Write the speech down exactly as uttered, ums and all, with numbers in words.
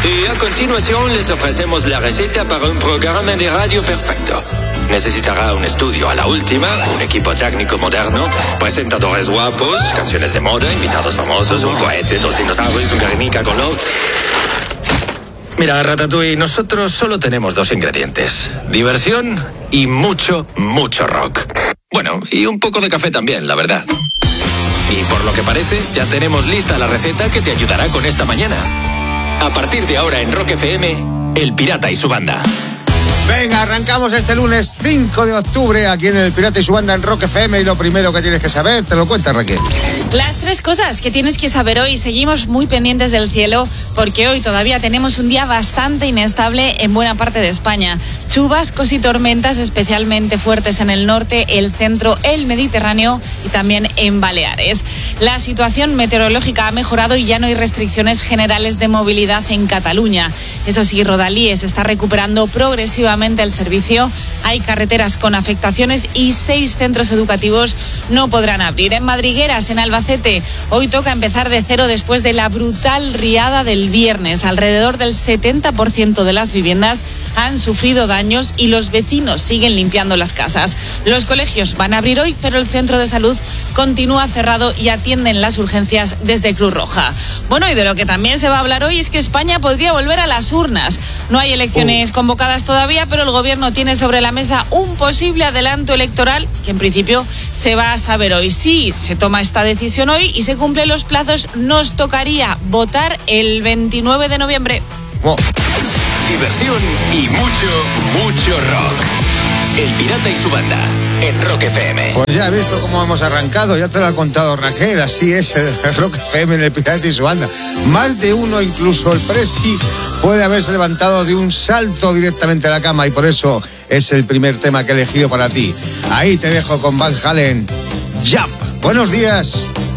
Y a continuación les ofrecemos la receta para un programa de radio perfecto. Necesitará un estudio a la última, un equipo técnico moderno, presentadores guapos, canciones de moda, invitados famosos, un cohete, dos dinosaurios, un Guernica con love. Mira, Ratatouille, nosotros solo tenemos dos ingredientes: diversión y mucho, mucho rock. Bueno, y un poco de café también, la verdad. Y por lo que parece, ya tenemos lista la receta que te ayudará con esta mañana. A partir de ahora en Rock F M, El Pirata y su banda. Venga, arrancamos este lunes cinco de octubre aquí en El Pirata y su banda en Rock F M, y lo primero que tienes que saber, te lo cuenta Raquel. Las tres cosas que tienes que saber hoy. Seguimos muy pendientes del cielo porque hoy todavía tenemos un día bastante inestable en buena parte de España. Chubascos y tormentas especialmente fuertes en el norte, el centro, el Mediterráneo y también en Baleares. La situación meteorológica ha mejorado y ya no hay restricciones generales de movilidad en Cataluña. Eso sí, Rodalies está recuperando progresivamente el servicio. Hay carreteras con afectaciones y seis centros educativos no podrán abrir. En Madrigueras, en Albacete, hoy toca empezar de cero después de la brutal riada del viernes. Alrededor del setenta por ciento de las viviendas han sufrido daños y los vecinos siguen limpiando las casas. Los colegios van a abrir hoy, pero el centro de salud continúa cerrado y atienden las urgencias desde Cruz Roja. Bueno, y de lo que también se va a hablar hoy es que España podría volver a las urnas. No hay elecciones uh. convocadas todavía, pero el gobierno tiene sobre la mesa un posible adelanto electoral que en principio se va a saber hoy. Si se toma esta decisión hoy y se cumplen los plazos, nos tocaría votar el veintinueve de noviembre. Oh. Diversión y mucho, mucho rock. El Pirata y su banda en Rock F M. Pues ya he visto cómo hemos arrancado, ya te lo ha contado Raquel, así es el Rock F M en El Pirata y su banda. Más de uno, incluso el Presi, puede haberse levantado de un salto directamente a la cama, y por eso es el primer tema que he elegido para ti. Ahí te dejo con Van Halen, Jump. Buenos días.